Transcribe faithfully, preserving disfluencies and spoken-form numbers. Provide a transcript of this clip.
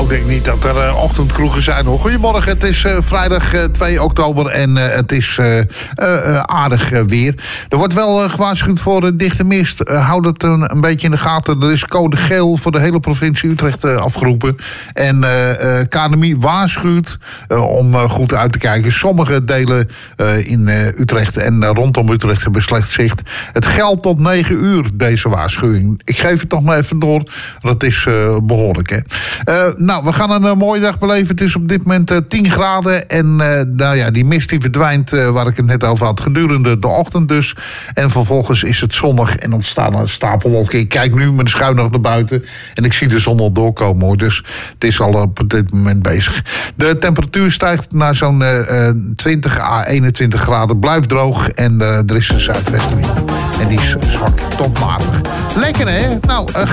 denk niet dat er uh, ochtendkroegen zijn, hoor. Goedemorgen, het is uh, vrijdag uh, twee oktober en uh, het is uh, uh, uh, aardig uh, weer. Er wordt wel uh, gewaarschuwd voor uh, dichte mist. Uh, houd het een, een beetje in de gaten. Er is code geel voor de hele provincie Utrecht uh, afgeroepen. En uh, uh, K N M I waarschuwt uh, om uh, goed uit te kijken. Sommige delen uh, in uh, Utrecht en uh, rondom Utrecht hebben slecht zicht. Het geldt tot negen uur, deze waarschuwing. Ik geef het nog maar even door. Dat is uh, behoorlijk, hè. Uh, nou, we gaan een uh, mooie dag beleven. Het is op dit moment uh, tien graden. En uh, nou ja, die mist die verdwijnt, uh, waar ik het net over had, gedurende de ochtend dus. En vervolgens is het zonnig en ontstaan er stapelwolken. Ik kijk nu met de schuin nog naar buiten. En ik zie de zon al doorkomen, hoor. Dus het is al op dit moment bezig. De temperatuur stijgt naar zo'n uh, twintig à eenentwintig graden. Blijft droog. En uh, er is een zuidwestenwind. En die is zwak tot matig. Lekker, hè? Nou, uh,